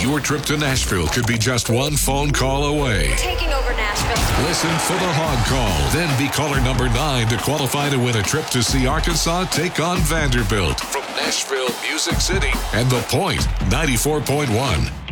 Your trip to Nashville could be just one phone call away. Taking over Nashville. Listen for the Hog Call. Then be caller number 9 to qualify to win a trip to see Arkansas take on Vanderbilt. From Nashville, Music City, and The Point, 94.1.